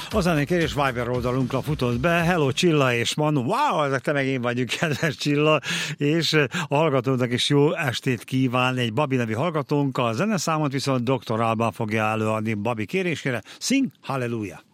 A zenekérés Viber oldalunkra futott be. Hello Csilla és Manu. Wow, ezek te meg én vagyunk, kedves Csilla. És a hallgatónak is jó estét kíván egy Babi nevű hallgatónk. A zeneszámot viszont Dr. Alban fogja előadni Babi kérésére. Sing Hallelujah!